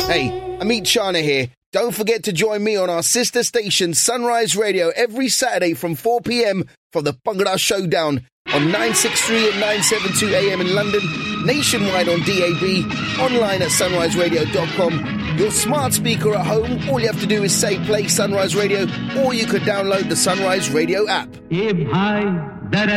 Hey, Amit Chana here. Don't forget to join me on our sister station Sunrise Radio every Saturday from 4 p.m. for the Bhangra Showdown on 963 and 972 AM in London, nationwide on DAB, online at sunriseradio.com. Your smart speaker at home, all you have to do is say play Sunrise Radio, or you could download the Sunrise Radio app.